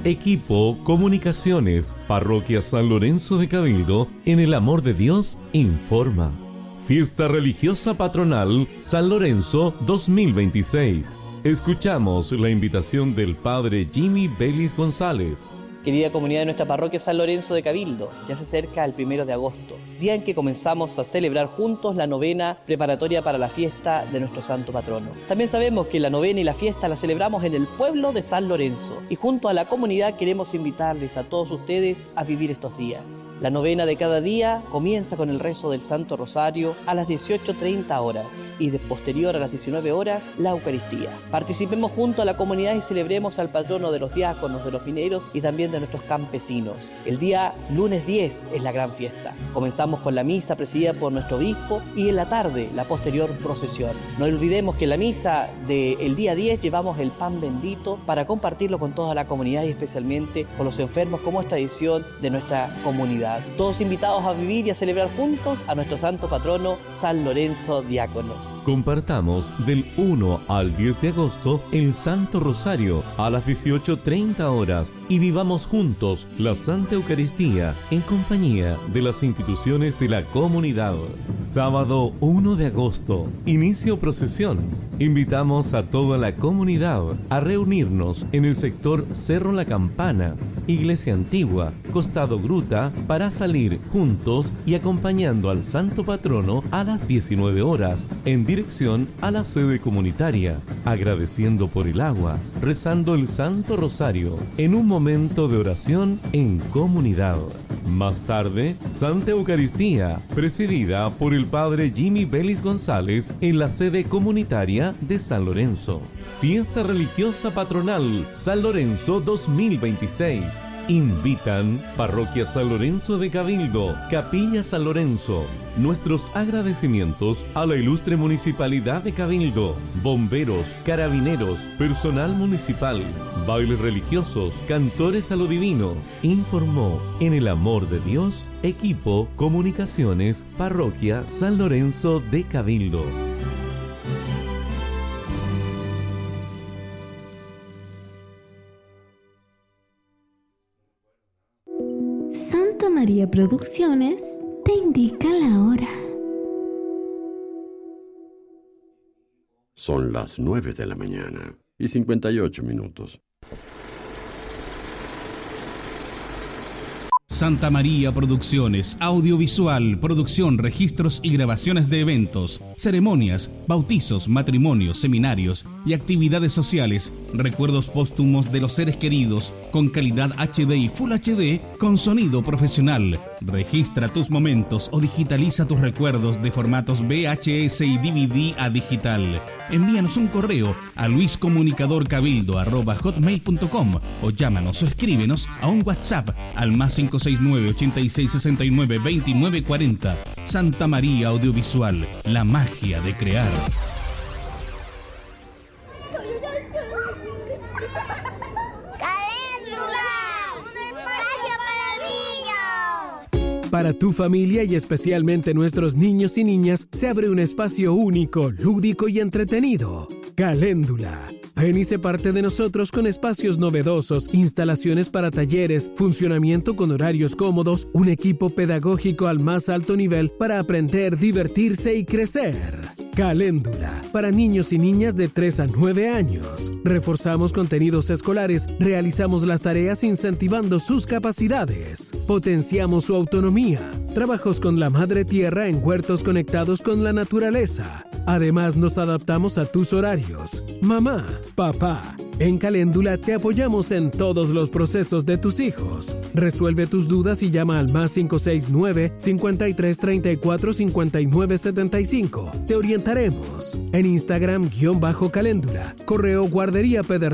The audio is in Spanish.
Equipo Comunicaciones, Parroquia San Lorenzo de Cabildo, en el amor de Dios, informa. Fiesta religiosa patronal San Lorenzo 2026. Escuchamos la invitación del Padre Jimmy Vélez González. Querida comunidad de nuestra parroquia San Lorenzo de Cabildo, ya se acerca el 1 de agosto, día en que comenzamos a celebrar juntos la novena preparatoria para la fiesta de nuestro santo patrono. También sabemos que la novena y la fiesta la celebramos en el pueblo de San Lorenzo y junto a la comunidad queremos invitarles a todos ustedes a vivir estos días. La novena de cada día comienza con el rezo del Santo Rosario a las 18:30 horas y de posterior a las 19 horas la Eucaristía. Participemos junto a la comunidad y celebremos al patrono de los diáconos, de los mineros y también de nuestros campesinos. El día lunes 10 es la gran fiesta. Comenzamos con la misa presidida por nuestro obispo y en la tarde la posterior procesión. No olvidemos que en la misa del día 10 llevamos el pan bendito para compartirlo con toda la comunidad y especialmente con los enfermos como esta edición de nuestra comunidad. Todos invitados a vivir y a celebrar juntos a nuestro santo patrono San Lorenzo Diácono. Compartamos del 1 al 10 de agosto el Santo Rosario a las 18:30 horas y vivamos juntos la Santa Eucaristía en compañía de las instituciones de la comunidad. Sábado 1 de agosto, inicio procesión. Invitamos a toda la comunidad a reunirnos en el sector Cerro La Campana, Iglesia Antigua, Costado Gruta, para salir juntos y acompañando al Santo Patrono a las 19 horas en dirección a la sede comunitaria, agradeciendo por el agua, rezando el Santo Rosario en un momento de oración en comunidad. Más tarde, Santa Eucaristía, presidida por el Padre Jimmy Vélez González en la sede comunitaria de San Lorenzo. Fiesta religiosa patronal San Lorenzo 2026. Invitan Parroquia San Lorenzo de Cabildo, Capilla San Lorenzo. Nuestros agradecimientos a la ilustre Municipalidad de Cabildo, bomberos, carabineros, personal municipal, bailes religiosos, cantores a lo divino. Informó en el amor de Dios, Equipo Comunicaciones, Parroquia San Lorenzo de Cabildo. Santa María Producciones te indica la hora. Son las 9 de la mañana y 58 minutos. Santa María Producciones, audiovisual, producción, registros y grabaciones de eventos, ceremonias, bautizos, matrimonios, seminarios y actividades sociales, recuerdos póstumos de los seres queridos, con calidad HD y Full HD, con sonido profesional. Registra tus momentos o digitaliza tus recuerdos de formatos VHS y DVD a digital. Envíanos un correo a luiscomunicadorcabildo@hotmail.com o llámanos o escríbenos a un WhatsApp al +569 86 69 29 40. Santa María Audiovisual, la magia de crear. Para tu familia y especialmente nuestros niños y niñas, se abre un espacio único, lúdico y entretenido. Caléndula. Ven y sé parte de nosotros con espacios novedosos, instalaciones para talleres, funcionamiento con horarios cómodos, un equipo pedagógico al más alto nivel para aprender, divertirse y crecer. Caléndula, para niños y niñas de 3 a 9 años. Reforzamos contenidos escolares, realizamos las tareas incentivando sus capacidades. Potenciamos su autonomía. Trabajos con la madre tierra en huertos conectados con la naturaleza. Además, nos adaptamos a tus horarios. Mamá, papá, en Caléndula te apoyamos en todos los procesos de tus hijos. Resuelve tus dudas y llama al +569 53 34 59 75. Te orientaremos. En Instagram _Caléndula. Correo guardería